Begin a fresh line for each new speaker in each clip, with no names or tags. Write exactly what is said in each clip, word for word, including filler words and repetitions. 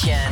Nation.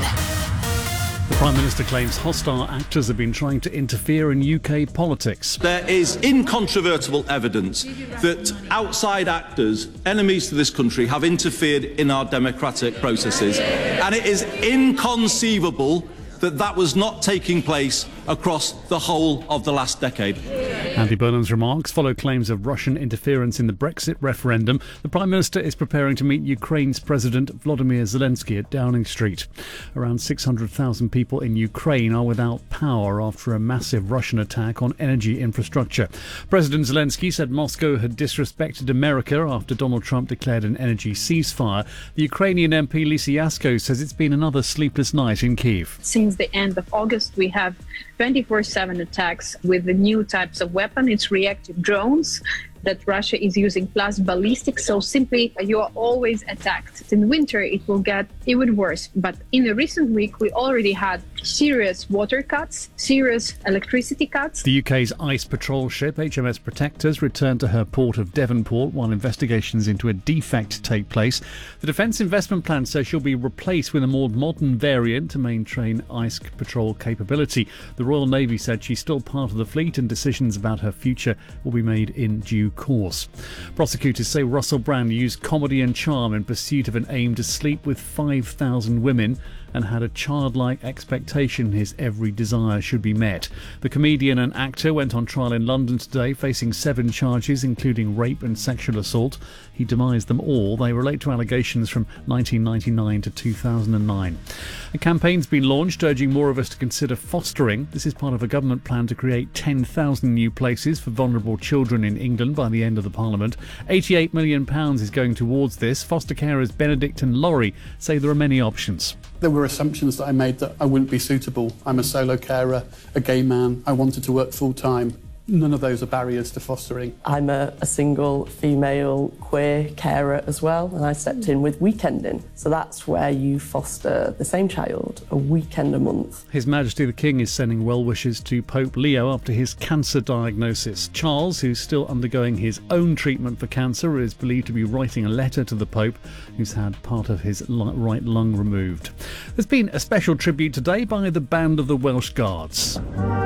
The Prime Minister claims hostile actors have been trying to interfere in U K politics.
There is incontrovertible evidence that outside actors, enemies to this country, have interfered in our democratic processes. And it is inconceivable that that was not taking place across the whole of the last decade.
Andy Burnham's remarks follow claims of Russian interference in the Brexit referendum. The Prime Minister is preparing to meet Ukraine's President Volodymyr Zelensky at Downing Street. Around six hundred thousand people in Ukraine are without power after a massive Russian attack on energy infrastructure. President Zelensky said Moscow had disrespected America after Donald Trump declared an energy ceasefire. The Ukrainian M P Lisa Yasko says it's been another sleepless night in Kyiv.
Since the end of August, we have twenty-four seven attacks with the new types of weapon. It's reactive drones that Russia is using, plus ballistics. So simply, you are always attacked. In winter, it will get even worse. But in the recent week, we already had serious water cuts, serious electricity cuts.
The U K's ice patrol ship H M S Protectors returned to her port of Devonport while investigations into a defect take place. The Defence Investment Plan says she'll be replaced with a more modern variant to maintain ice patrol capability. The Royal Navy said she's still part of the fleet and decisions about her future will be made in due course. Prosecutors say Russell Brand used comedy and charm in pursuit of an aim to sleep with five thousand women and had a childlike expectation his every desire should be met. The comedian and actor went on trial in London today, facing seven charges, including rape and sexual assault. He demised them all. They relate to allegations from nineteen ninety-nine to two thousand nine. A campaign's been launched urging more of us to consider fostering. This is part of a government plan to create ten thousand new places for vulnerable children in England by the end of the Parliament. eighty-eight million pounds is going towards this. Foster carers Benedict and Laurie say there are many options.
There were assumptions that I made that I wouldn't be suitable. I'm a solo carer, a gay man. I wanted to work full time. None of those are barriers to fostering.
I'm a, a single female queer carer as well, and I stepped in with weekending. So that's where you foster the same child a weekend a month.
His Majesty the King is sending well wishes to Pope Leo after his cancer diagnosis. Charles, who's still undergoing his own treatment for cancer, is believed to be writing a letter to the Pope, who's had part of his right lung removed. There's been a special tribute today by the Band of the Welsh Guards.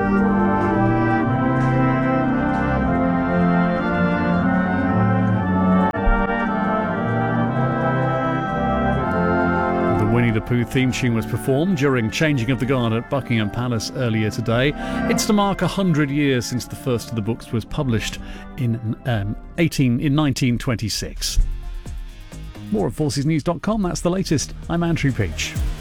Winnie the Pooh theme tune was performed during changing of the guard at Buckingham Palace earlier today. It's to mark one hundred years since the first of the books was published in um, eighteen in nineteen twenty-six. More at forces news dot com. That's the latest. I'm Andrew Peach.